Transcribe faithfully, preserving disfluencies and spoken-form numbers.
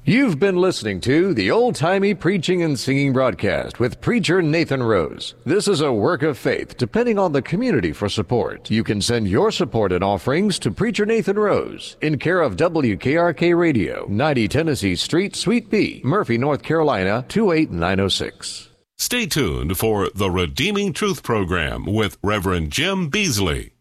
You've been listening to the Old-Timey Preaching and Singing broadcast with Preacher Nathan Rose. This is a work of faith depending on the community for support. You can send your support and offerings to Preacher Nathan Rose in care of W K R K Radio, ninety Tennessee Street, Suite B, Murphy, North Carolina, two eight nine oh six. Stay tuned for the Redeeming Truth program with Reverend Jim Beasley.